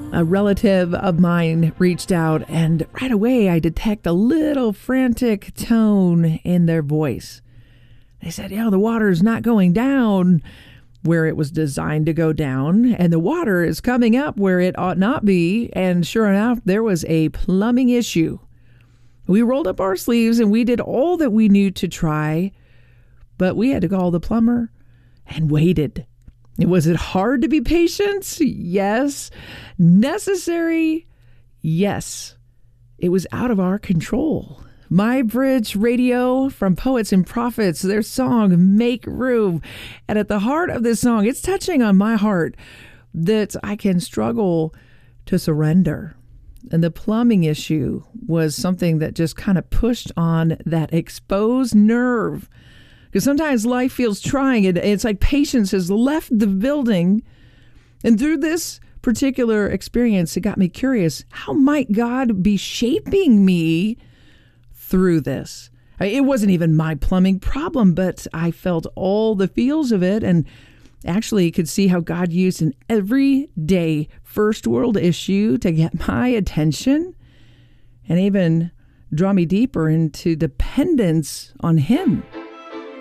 A relative of mine reached out, and right away I detect a little frantic tone in their voice. They said, the water is not going down where it was designed to go down, and the water is coming up where it ought not be. And sure enough, there was a plumbing issue. We rolled up our sleeves and we did all that we knew to try, but we had to call the plumber and waited. Was it hard to be patient? Yes. Necessary? Yes. It was out of our control. My Bridge Radio from Poets and Prophets, their song, Make Room. And at the heart of this song, it's touching on my heart that I can struggle to surrender. And the plumbing issue was something that just kind of pushed on that exposed nerve. Because sometimes life feels trying. It's like patience has left the building. And through this particular experience, it got me curious. How might God be shaping me through this? It wasn't even my plumbing problem, but I felt all the feels of it and actually could see how God used an everyday first world issue to get my attention and even draw me deeper into dependence on Him.